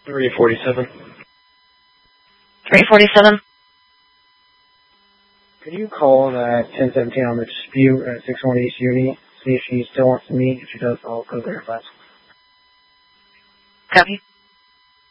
347. 347. Could you call that 1017 on the dispute at 61 East Uni? See if she still wants to meet. If she does, I'll go there. Copy.